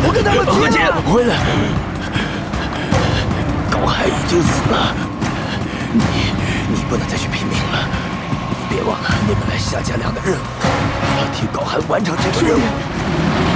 我跟他们何姐，回来！ 高寒已经死了，你不能再去拼命了。你别忘了，你们来夏家良的任务，要替高寒完成这个任务。